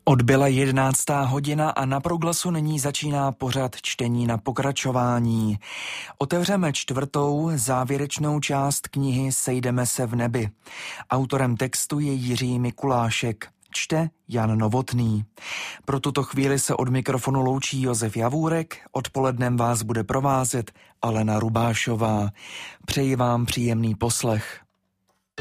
Odbyla 11. hodina a na Proglasu nyní začíná pořad čtení na pokračování. Otevřeme 4. závěrečnou část knihy Sejdeme se v nebi. Autorem textu je Jiří Mikulášek. Čte Jan Novotný. Pro tuto chvíli se od mikrofonu loučí Josef Javůrek, odpolednem vás bude provázet Alena Rubášová. Přeji vám příjemný poslech.